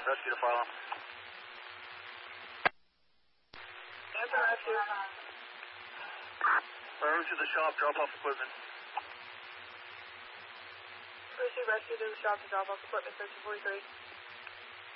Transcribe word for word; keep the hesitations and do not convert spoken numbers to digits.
Rescue to follow. Answer rescue. Room to the shop, drop off equipment. Receive rescue to the shop to drop off equipment, section forty-three.